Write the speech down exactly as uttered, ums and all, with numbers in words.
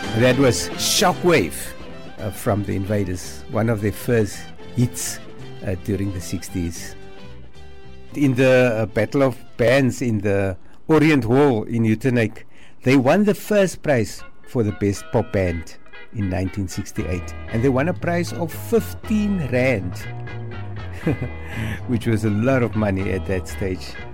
That was Shockwave uh, from the Invaders, one of their first hits uh, during the sixties. In the uh, Battle of Bands in the Orient Hall in Uitenhage, they won the first prize for the best pop band in nineteen sixty-eight, and they won a prize of fifteen rand, which was a lot of money at that stage.